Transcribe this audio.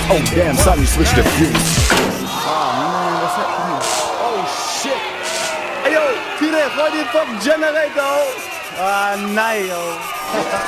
Oh damn, son, you switched the fuse. Oh man, what's happening? Oh shit. Hey yo, T-Rex, why the fucking generator? Ah, nee yo.